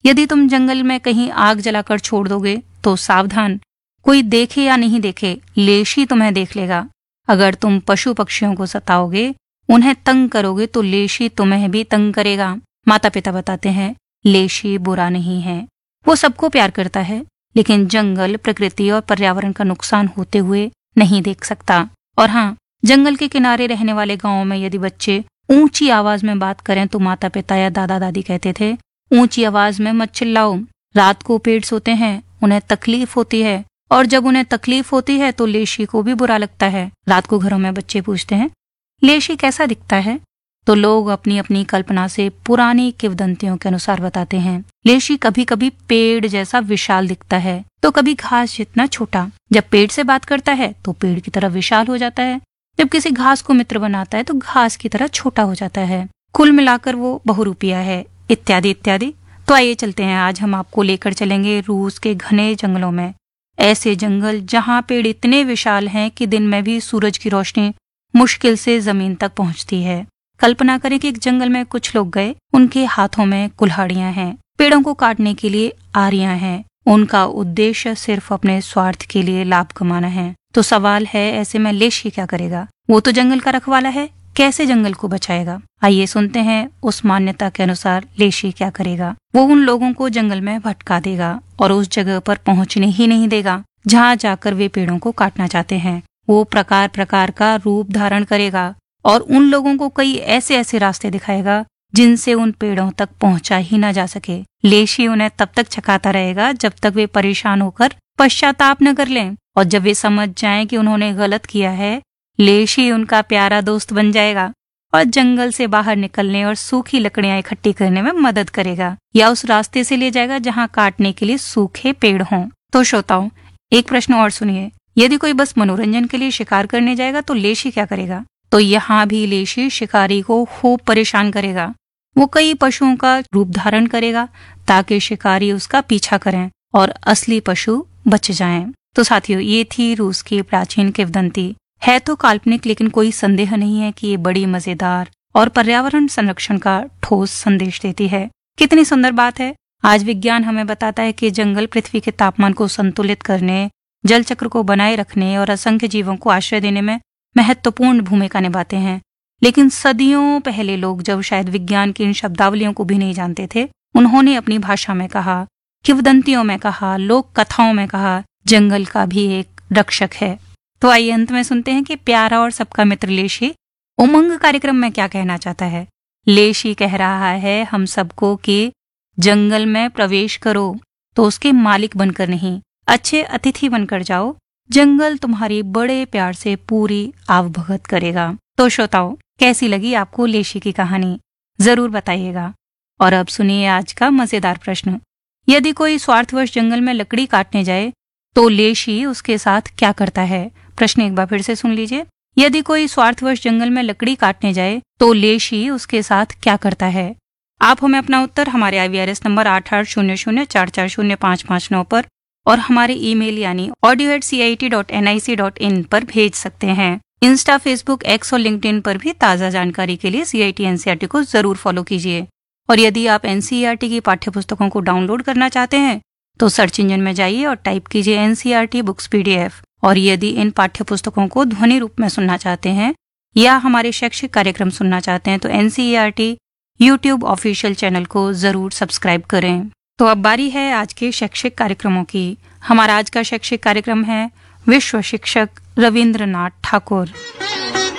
यदि तुम जंगल में कहीं आग जलाकर छोड़ दोगे तो सावधान, कोई देखे या नहीं देखे, लेशी तुम्हें देख लेगा। अगर तुम पशु पक्षियों को सताओगे, उन्हें तंग करोगे तो लेशी तुम्हें भी तंग करेगा। माता पिता बताते हैं लेशी बुरा नहीं है, वो सबको प्यार करता है, लेकिन जंगल, प्रकृति और पर्यावरण का नुकसान होते हुए नहीं देख सकता। और हाँ, जंगल के किनारे रहने वाले गांवों में यदि बच्चे ऊंची आवाज में बात करें तो माता पिता या दादा दादी कहते थे ऊंची आवाज में मत चिल्लाओ, रात को पेड़ सोते हैं, उन्हें तकलीफ होती है, और जब उन्हें तकलीफ होती है तो लेशी को भी बुरा लगता है। रात को घरों में बच्चे पूछते हैं लेशी कैसा दिखता है, तो लोग अपनी अपनी कल्पना से पुरानी किंवदंतियों के अनुसार बताते हैं लेशी कभी कभी पेड़ जैसा विशाल दिखता है तो कभी घास जितना छोटा। जब पेड़ से बात करता है तो पेड़ की तरह विशाल हो जाता है, जब किसी घास को मित्र बनाता है तो घास की तरह छोटा हो जाता है। कुल मिलाकर वो बहुरूपिया है, इत्यादि इत्यादि। तो आइए चलते हैं, आज हम आपको लेकर चलेंगे रूस के घने जंगलों में। ऐसे जंगल जहां पेड़ इतने विशाल हैं कि दिन में भी सूरज की रोशनी मुश्किल से जमीन तक पहुंचती है। कल्पना करें कि एक जंगल में कुछ लोग गए, उनके हाथों में कुल्हाड़ियां हैं, पेड़ों को काटने के लिए आरियां हैं। उनका उद्देश्य सिर्फ अपने स्वार्थ के लिए लाभ कमाना है। तो सवाल है, ऐसे में लेशी क्या करेगा? वो तो जंगल का रखवाला है, कैसे जंगल को बचाएगा? आइए सुनते हैं उस मान्यता के अनुसार लेशी क्या करेगा। वो उन लोगों को जंगल में भटका देगा और उस जगह पर पहुंचने ही नहीं देगा जहां जाकर वे पेड़ों को काटना चाहते हैं। वो प्रकार प्रकार का रूप धारण करेगा और उन लोगों को कई ऐसे ऐसे रास्ते दिखाएगा जिनसे उन पेड़ों तक पहुंचा ही ना जा सके। लेशी उन्हें तब तक छकाता रहेगा जब तक वे परेशान होकर पश्चाताप न कर लें, और जब वे समझ जाएं कि उन्होंने गलत किया है, लेशी उनका प्यारा दोस्त बन जाएगा और जंगल से बाहर निकलने और सूखी लकड़ियां इकट्ठी करने में मदद करेगा, या उस रास्ते से ले जाएगा जहां काटने के लिए सूखे पेड़ हों। तो श्रोताओं, एक प्रश्न और सुनिए, यदि कोई बस मनोरंजन के लिए शिकार करने जाएगा तो लेशी क्या करेगा? तो यहाँ भी लेशी शिकारी को खूब परेशान करेगा। वो कई पशुओं का रूप धारण करेगा ताकि शिकारी उसका पीछा करें और असली पशु बच जाएं। तो साथियों, ये थी रूस की प्राचीन किंवदंती। है तो काल्पनिक, लेकिन कोई संदेह नहीं है कि ये बड़ी मजेदार और पर्यावरण संरक्षण का ठोस संदेश देती है। कितनी सुंदर बात है। आज विज्ञान हमें बताता है कि जंगल पृथ्वी के तापमान को संतुलित करने, जल चक्र को बनाए रखने और असंख्य जीवों को आश्रय देने में महत्वपूर्ण भूमिका निभाते हैं। लेकिन सदियों पहले लोग, जब शायद विज्ञान की इन शब्दावलियों को भी नहीं जानते थे, उन्होंने अपनी भाषा में कहा, किंवदंतियों में कहा, लोक कथाओं में कहा, जंगल का भी एक रक्षक है। तो आइए अंत में सुनते हैं कि प्यारा और सबका मित्र लेशी उमंग कार्यक्रम में क्या कहना चाहता है। लेशी कह रहा है हम सबको कि जंगल में प्रवेश करो तो उसके मालिक बनकर नहीं, अच्छे अतिथि बनकर जाओ। जंगल तुम्हारी बड़े प्यार से पूरी आवभगत करेगा। तो श्रोताओं, कैसी लगी आपको लेशी की कहानी? जरूर बताइएगा। और अब सुनिए आज का मजेदार प्रश्न। यदि कोई स्वार्थवश जंगल में लकड़ी काटने जाए तो लेशी उसके साथ क्या करता है? प्रश्न एक बार फिर से सुन लीजिए। यदि कोई स्वार्थवश जंगल में लकड़ी काटने जाए तो लेशी उसके साथ क्या करता है? आप हमें अपना उत्तर हमारे IVRS नंबर 8800440559 पर और हमारे ईमेल यानी audio@cit.nic.in पर भेज सकते हैं। इंस्टा, फेसबुक, एक्स और लिंक्डइन पर भी ताज़ा जानकारी के लिए CIT NCERT को जरूर फॉलो कीजिए। और यदि आप NCERT की पाठ्यपुस्तकों को डाउनलोड करना चाहते हैं तो सर्च इंजन में जाइए और टाइप कीजिए NCERT बुक्स PDF। और यदि इन पाठ्यपुस्तकों को ध्वनि रूप में सुनना चाहते हैं या हमारे शैक्षिक कार्यक्रम सुनना चाहते हैं तो NCERT YouTube ऑफिशियल चैनल को जरूर सब्सक्राइब करें। तो अब बारी है आज के शैक्षिक कार्यक्रमों की। हमारा आज का शैक्षिक कार्यक्रम है विश्व शिक्षक रविंद्रनाथ ठाकुर।